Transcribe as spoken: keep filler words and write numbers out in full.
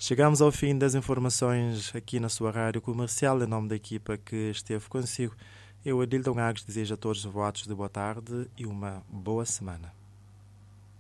Chegamos ao fim das informações aqui na sua rádio comercial. Em nome da equipa que esteve consigo, eu, Adildon Agres, desejo a todos votos de boa tarde e uma boa semana.